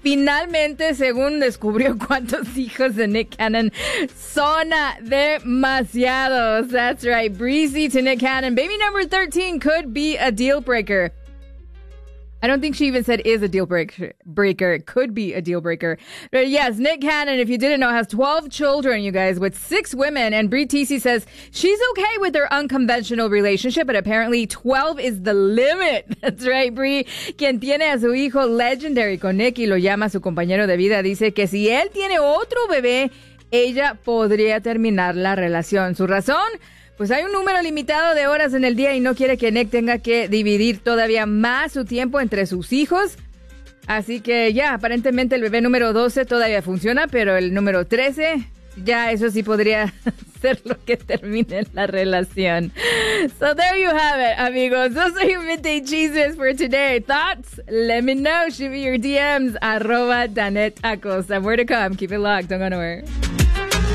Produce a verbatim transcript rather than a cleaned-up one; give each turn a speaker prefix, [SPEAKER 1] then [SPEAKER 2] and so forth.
[SPEAKER 1] finalmente, según descubrió cuántos hijos de Nick Cannon son demasiados. That's right. Breezy to Nick Cannon. Baby number thirteen could be a deal breaker. I don't think she even said is a deal breaker. Breaker. It could be a deal breaker. But yes, Nick Cannon, if you didn't know, has twelve children, you guys, with six women. And Brie Tisi says she's okay with their unconventional relationship, but apparently twelve is the limit. That's right, Brie, quien tiene a su hijo legendary con Nick y lo llama su compañero de vida, dice que si él tiene otro bebé, ella podría terminar la relación. ¿Su razón? Pues hay un número limitado de horas en el día y no quiere que Nick tenga que dividir todavía más su tiempo entre sus hijos. Así que ya, aparentemente el bebé número doce todavía funciona, pero el número trece, ya eso sí podría ser lo que termine la relación. So there you have it, amigos. Those are your midday cheeses for today. Thoughts? Let me know. Shoot me your D Ms, arroba Danette Acosta. More to come. Keep it locked. Don't go nowhere.